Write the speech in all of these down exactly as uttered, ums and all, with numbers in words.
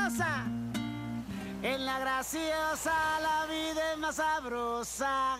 cosa. En la graciosa la vida es más sabrosa.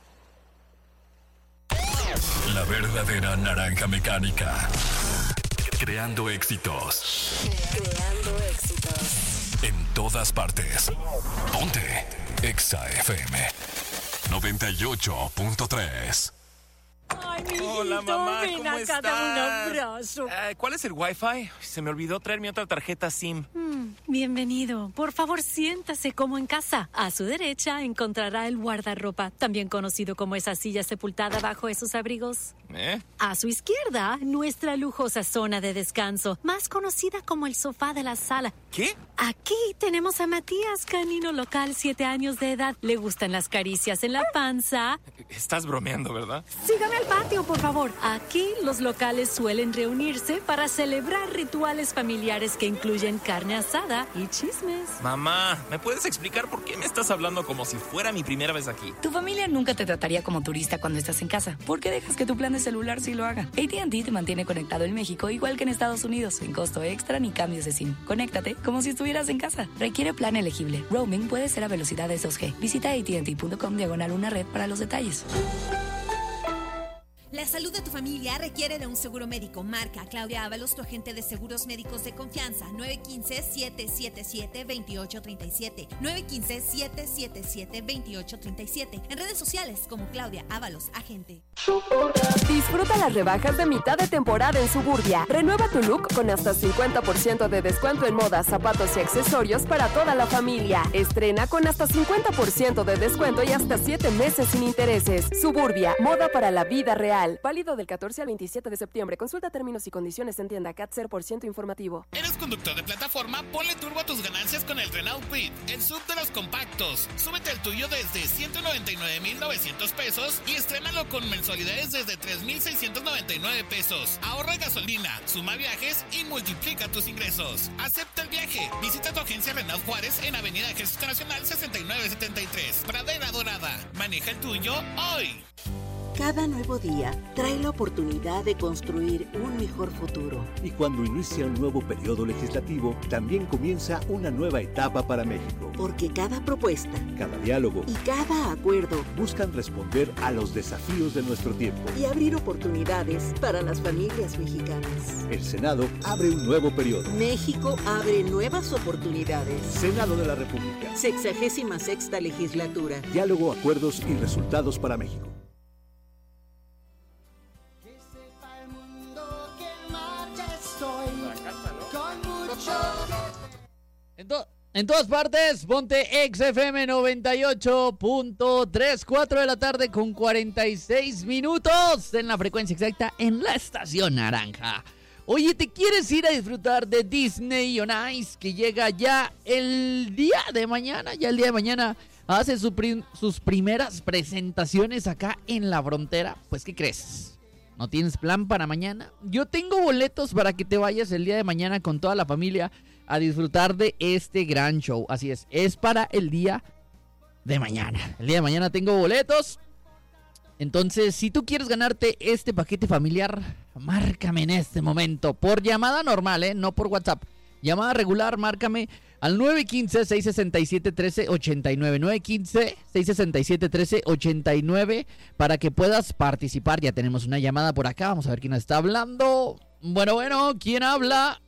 La verdadera naranja mecánica. Creando éxitos. Creando éxitos. En todas partes. Ponte Exa F M noventa y ocho punto tres. Ay, mi hijito, Hola, mamá, ven ¿cómo acá, estás? dame un abrazo. Eh, ¿Cuál es el Wi-Fi? Se me olvidó traer mi otra tarjeta SIM. Mm, bienvenido. Por favor, siéntase como en casa. A su derecha encontrará el guardarropa, también conocido como esa silla sepultada bajo esos abrigos. ¿Eh? A su izquierda, nuestra lujosa zona de descanso, más conocida como el sofá de la sala. ¿Qué? Aquí tenemos a Matías, canino local, siete años de edad. Le gustan las caricias en la panza. Estás bromeando, ¿verdad? Sígame al patio, por favor. Aquí los locales suelen reunirse para celebrar rituales familiares que incluyen carne asada y chismes. Mamá, ¿me puedes explicar por qué me estás hablando como si fuera mi primera vez aquí? Tu familia nunca te trataría como turista cuando estás en casa. ¿Por qué dejas que tu plan de celular sí lo haga? A T and T te mantiene conectado en México igual que en Estados Unidos, sin costo extra ni cambios de SIM. Conéctate como si estuvieras en casa. Requiere plan elegible. Roaming puede ser a velocidades dos G. Visita A T and T punto com diagonal una red para los detalles. La salud de tu familia requiere de un seguro médico. Marca a Claudia Ábalos, tu agente de seguros médicos de confianza. nueve uno cinco, siete siete siete, dos ocho tres siete. nueve uno cinco, siete siete siete, dos ocho tres siete. En redes sociales como Claudia Ábalos, agente. Disfruta las rebajas de mitad de temporada en Suburbia. Renueva tu look con hasta cincuenta por ciento de descuento en moda, zapatos y accesorios para toda la familia. Estrena con hasta cincuenta por ciento de descuento y hasta siete meses sin intereses. Suburbia, moda para la vida real. Válido del catorce al veintisiete de septiembre. Consulta términos y condiciones en tienda. C A T cero por ciento informativo. ¿Eres conductor de plataforma? Ponle turbo a tus ganancias con el Renault Kwid, el sub de los compactos. Súbete el tuyo desde ciento noventa y nueve mil novecientos pesos y estrénalo con mensualidades desde tres mil seiscientos noventa y nueve pesos. Ahorra gasolina, suma viajes y multiplica tus ingresos. Acepta el viaje. Visita tu agencia Renault Juárez en Avenida Ejército Nacional sesenta y nueve setenta y tres. Pradera Dorada. Maneja el tuyo hoy. Cada nuevo día trae la oportunidad de construir un mejor futuro. Y cuando inicia un nuevo periodo legislativo, también comienza una nueva etapa para México. Porque cada propuesta, cada diálogo y cada acuerdo buscan responder a los desafíos de nuestro tiempo y abrir oportunidades para las familias mexicanas. El Senado abre un nuevo periodo. México abre nuevas oportunidades. Senado de la República. Sexagésima sexta legislatura. Diálogo, acuerdos y resultados para México. En, to- en todas partes, ponte X F M noventa y ocho punto tres, cuatro de la tarde con cuarenta y seis minutos en la frecuencia exacta en la estación naranja. Oye, ¿te quieres ir a disfrutar de Disney on Ice que llega ya el día de mañana? Ya el día de mañana hace su prim- sus primeras presentaciones acá en la frontera. Pues, ¿qué crees? ¿No tienes plan para mañana? Yo tengo boletos para que te vayas el día de mañana con toda la familia a disfrutar de este gran show. Así es, es para el día de mañana. El día de mañana tengo boletos. Entonces, si tú quieres ganarte este paquete familiar, márcame en este momento. Por llamada normal, ¿eh? No por WhatsApp. Llamada regular, márcame al nueve uno cinco, seis seis siete, uno tres ocho nueve. nueve uno cinco, seis seis siete, uno tres ocho nueve para que puedas participar. Ya tenemos una llamada por acá. Vamos a ver quién está hablando. Bueno, bueno, ¿quién habla?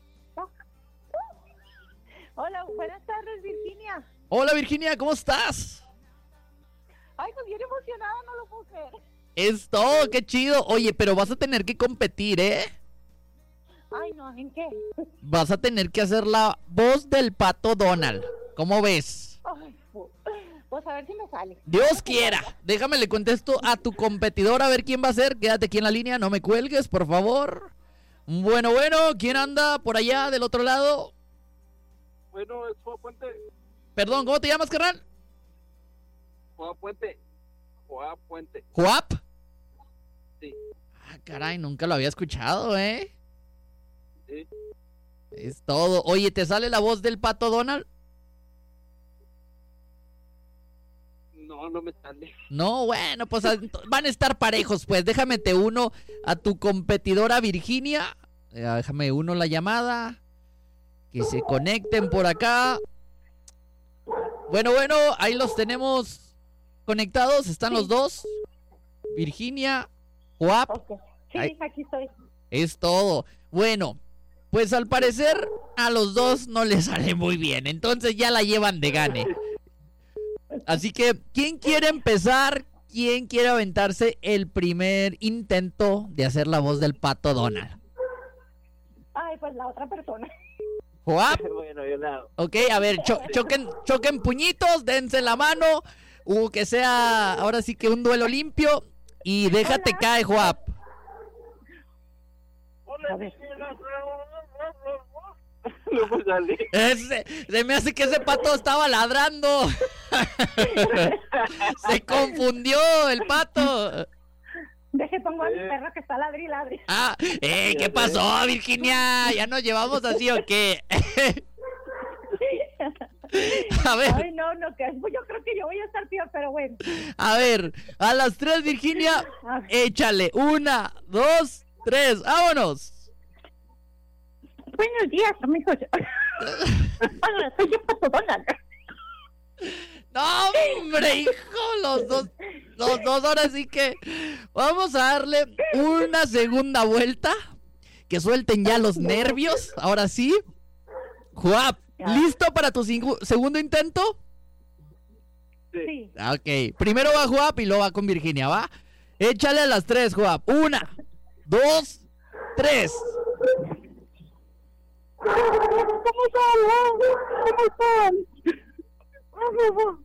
Hola, buenas tardes, Virginia. Hola, Virginia, ¿cómo estás? Ay, pues bien emocionada, no lo puedo creer. Es todo, qué chido. Oye, pero vas a tener que competir, ¿eh? Ay, no, ¿en qué? Vas a tener que hacer la voz del Pato Donald. ¿Cómo ves? Ay, pues a ver si me sale. Dios quiera. Déjame le contesto a tu competidor a ver quién va a ser. Quédate aquí en la línea, no me cuelgues, por favor. Bueno, bueno, ¿quién anda por allá del otro lado? Bueno, es Juan Puente. Perdón, ¿cómo te llamas, carnal? Juan Puente. Juan Puente. ¿Juap? Sí. Ah, caray, nunca lo había escuchado, ¿eh? Sí. Es todo. Oye, ¿te sale la voz del Pato Donald? No, no me sale. No, bueno, pues van a estar parejos, pues. Déjame te uno a tu competidora Virginia. Eh, déjame uno la llamada. que se conecten por acá. Bueno, bueno, ahí los tenemos conectados, están sí. los dos. Virginia, Joab. Okay. Sí, ahí. Aquí estoy. Es todo. Bueno, pues al parecer a los dos no les sale muy bien, entonces ya la llevan de gane. Así que, ¿quién quiere empezar? ¿Quién quiere aventarse el primer intento de hacer la voz del Pato Donald? Ay, pues la otra persona. ¿Joab? Bueno, yo la hago. Ok, a ver, cho- choquen, choquen puñitos, dense la mano, o que sea ahora sí que un duelo limpio, y déjate caer, Joab. A ver. No me sale. Ese, se me hace que ese pato estaba ladrando. Se confundió el pato. Deje pongo a mi perro que está ladri ladri. Ah, eh, ¿qué pasó, Virginia? ¿Ya nos llevamos así o qué? A ver. Ay, no, no, que yo creo que yo voy a estar peor, pero bueno. A ver, a las tres, Virginia, échale. Una, dos, tres, vámonos. Buenos días, amigos. Hola, soy el Pato Donald. No, hombre, hijo, los dos, los dos, ahora sí que vamos a darle una segunda vuelta, que suelten ya los nervios, ahora sí. Joab, ¿listo para tu singu- segundo intento? Sí. Ok, primero va Joab y luego va con Virginia, ¿va? Échale a las tres, Joab. Una, dos, tres. ¿Cómo están? ¿Cómo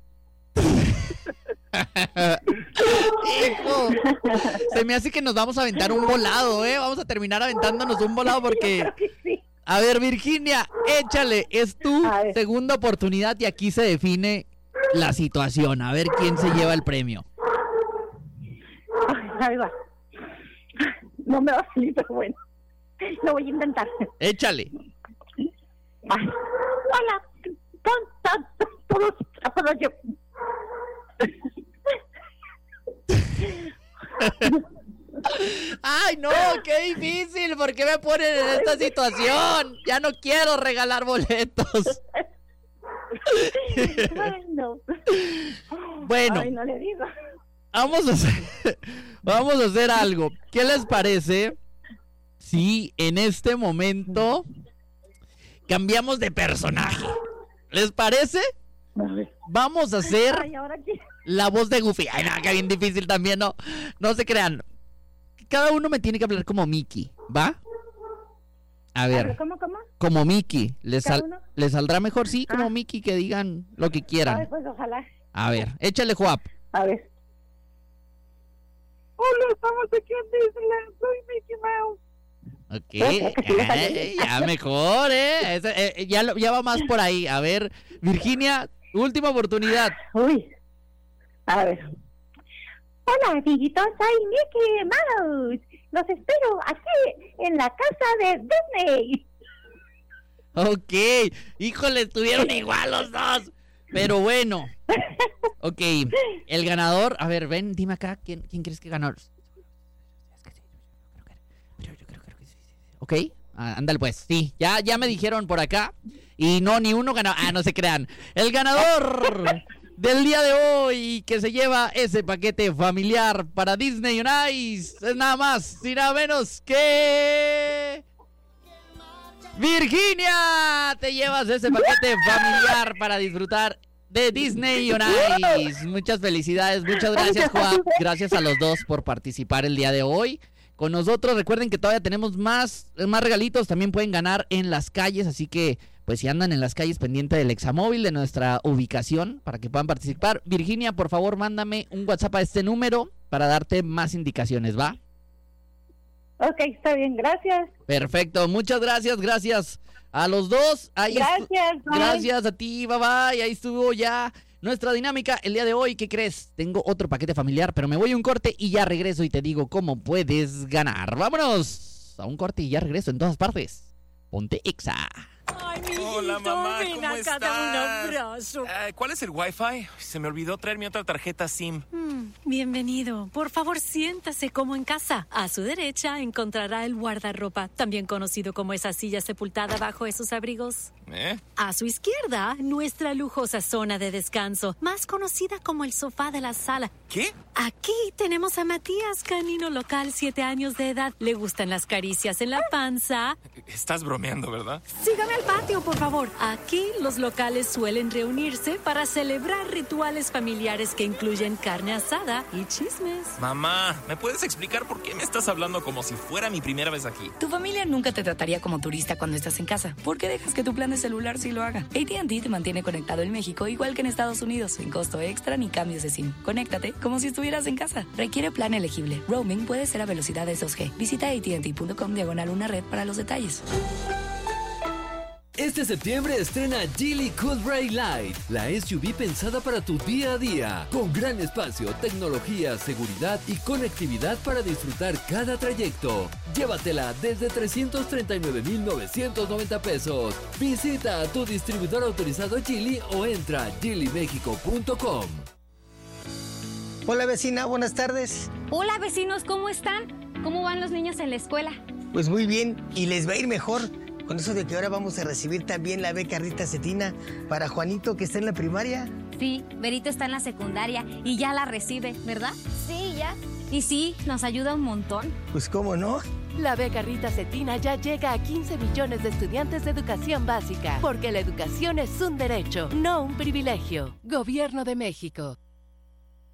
están? Hijo, se me hace que nos vamos a aventar un volado, ¿eh? Vamos a terminar aventándonos un volado porque... A ver, Virginia, échale, es tu segunda oportunidad y aquí se define la situación. A ver quién se lleva el premio. Ahí va. No me va a salir, pero bueno. Lo voy a intentar. Échale. Ay, hola, ¿cómo todos? Todos yo. Ay, no, qué difícil. ¿Por qué me ponen en esta situación? Ya no quiero regalar boletos. Ay, no. Bueno, Ay, no le digo. Vamos a hacer, vamos a hacer algo. ¿Qué les parece si en este momento cambiamos de personaje? ¿Les parece? Vamos a hacer Ay, ¿ahora qué? la voz de Goofy. Ay, no, que bien difícil también, no. No se crean. Cada uno me tiene que hablar como Mickey, ¿va? A ver. ¿Cómo, cómo? Como Mickey. ¿Les, ¿Cada sal- uno? ¿Les saldrá mejor? Sí, como Ah. Mickey, que digan lo que quieran. Ay, pues ojalá. A ver, échale, Joab. A ver. Hola, estamos aquí en Disneyland. Soy Mickey Mouse. Ok, ay, ya mejor, ¿eh? Ese, eh, ya, lo- ya va más por ahí. A ver, Virginia, última oportunidad. Uy, a ver. Hola, amiguitos, soy Mickey Mouse. Los espero aquí en la casa de Disney. Ok, híjole, estuvieron igual los dos. Pero bueno. Ok, el ganador, a ver, ven, dime acá, ¿quién, quién crees que ganó? Ok, ah, ándale pues, sí, ya, ya me dijeron por acá. Y no, ni uno ganó. Ah, no se crean. El ganador del día de hoy que se lleva ese paquete familiar para Disney on Ice es nada más y nada menos que... Virginia, te llevas ese paquete familiar para disfrutar de Disney on Ice. Muchas felicidades, muchas gracias, Juan. Gracias a los dos por participar el día de hoy con nosotros. Recuerden que todavía tenemos más, más regalitos, también pueden ganar en las calles, así que pues si andan en las calles pendiente del examóvil de nuestra ubicación para que puedan participar. Virginia, por favor, mándame un WhatsApp a este número para darte más indicaciones, ¿va? Ok, está bien, gracias. Perfecto, muchas gracias, gracias a los dos. Ahí Gracias, estu- bye. Gracias a ti, bye bye. Ahí estuvo ya nuestra dinámica el día de hoy. ¿Qué crees? Tengo otro paquete familiar, pero me voy a un corte y ya regreso y te digo cómo puedes ganar. Vámonos a un corte y ya regreso en todas partes. Ponte Exa. Ay, mi Hola, mamá, ven ¿cómo acá, estás? dame un abrazo. Uh, ¿Cuál es el Wi-Fi? Se me olvidó traer mi otra tarjeta SIM. Mm, bienvenido. Por favor, siéntase como en casa. A su derecha encontrará el guardarropa, también conocido como esa silla sepultada bajo esos abrigos. ¿Eh? A su izquierda, nuestra lujosa zona de descanso, más conocida como el sofá de la sala. ¿Qué? Aquí tenemos a Matías, canino local, siete años de edad. Le gustan las caricias en la panza. Estás bromeando, ¿verdad? Sígame al patio, por favor. Aquí los locales suelen reunirse para celebrar rituales familiares que incluyen carne asada y chismes. Mamá, ¿me puedes explicar por qué me estás hablando como si fuera mi primera vez aquí? Tu familia nunca te trataría como turista cuando estás en casa. ¿Por qué dejas que tu plan de celular sí lo haga? A T and T te mantiene conectado en México igual que en Estados Unidos, sin costo extra ni cambios de SIM. Conéctate como si estuvieras en casa. Requiere plan elegible. Roaming puede ser a velocidades dos G. Visita A T and T punto com diagonal una red para los detalles. Este septiembre estrena Geely Cool Ray Light, la S U V pensada para tu día a día, con gran espacio, tecnología, seguridad y conectividad para disfrutar cada trayecto. Llévatela desde trescientos treinta y nueve mil novecientos noventa pesos. Visita a tu distribuidor autorizado Geely o entra a geely mexico punto com. Hola vecina, buenas tardes. Hola vecinos, ¿cómo están? ¿Cómo van los niños en la escuela? Pues muy bien, y les va a ir mejor. Con eso de que ahora vamos a recibir también la beca Rita Cetina para Juanito, que está en la primaria. Sí, Berito está en la secundaria y ya la recibe, ¿verdad? Sí, ya. Y sí, nos ayuda un montón. Pues cómo no. La beca Rita Cetina ya llega a quince millones de estudiantes de educación básica, porque la educación es un derecho, no un privilegio. Gobierno de México.